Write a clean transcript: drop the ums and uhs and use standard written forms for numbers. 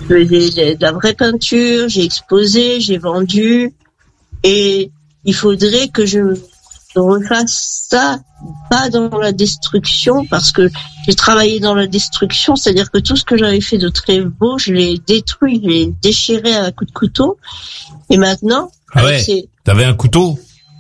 de la vraie peinture, j'ai exposé, j'ai vendu, et il faudrait que je refasse ça, pas dans la destruction, parce que j'ai travaillé dans la destruction, c'est-à-dire que tout ce que j'avais fait de très beau, je l'ai détruit, je l'ai déchiré à coups de couteau, et maintenant... Ah ouais, t'avais un couteau ?